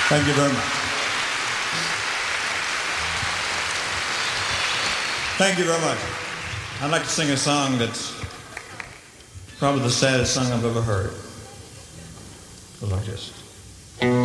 Thank you very much. Thank you very much. I'd like to sing a song that's probably the saddest song I've ever heard. Go like this.